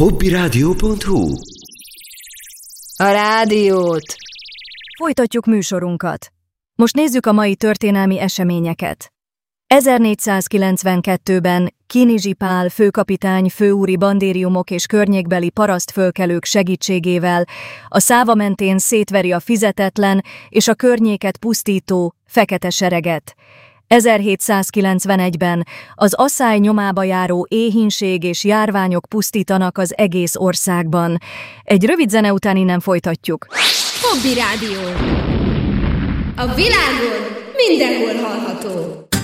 Hobbyradio.hu. A rádiót! Folytatjuk műsorunkat. Most nézzük a mai történelmi eseményeket. 1492-ben Kinizsi Pál főkapitány főúri bandériumok és környékbeli parasztfölkelők segítségével a Száva mentén szétveri a fizetetlen és a környéket pusztító fekete sereget. 1791-ben az asszály nyomába járó éhínség és járványok pusztítanak az egész országban. Egy rövid zene után innen folytatjuk. Hobby Rádió. A világon mindenhol hallható.